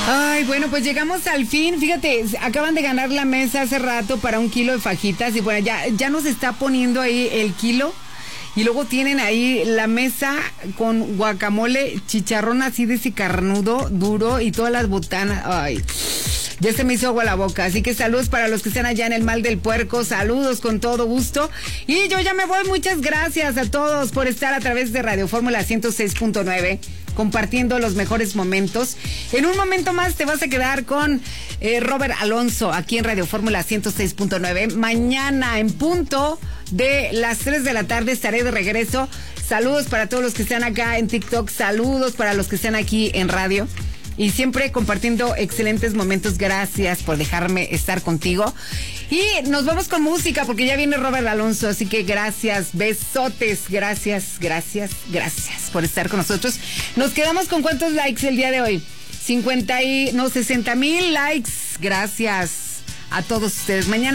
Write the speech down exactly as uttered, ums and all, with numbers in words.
Ay, bueno, pues llegamos al fin. Fíjate, acaban de ganar la mesa hace rato para un kilo de fajitas y bueno, ya, ya nos está poniendo ahí el kilo. Y luego tienen ahí la mesa con guacamole, chicharrón así de ese carnudo, duro y todas las botanas. Ay, ya se me hizo agua la boca. Así que saludos para los que están allá en el Mal del Puerco. Saludos con todo gusto. Y yo ya me voy. Muchas gracias a todos por estar a través de Radio Fórmula ciento seis punto nueve. Compartiendo los mejores momentos. En un momento más te vas a quedar con eh, Robert Alonso aquí en Radio Fórmula ciento seis punto nueve. Mañana en punto de las tres de la tarde estaré de regreso. Saludos para todos los que están acá en TikTok. Saludos para los que están aquí en radio. Y siempre compartiendo excelentes momentos. Gracias por dejarme estar contigo. Y nos vamos con música porque ya viene Robert Alonso. Así que gracias, besotes. Gracias, gracias, gracias por estar con nosotros. Nos quedamos con ¿cuántos likes el día de hoy? cincuenta y, no, sesenta mil likes. Gracias a todos ustedes. Mañana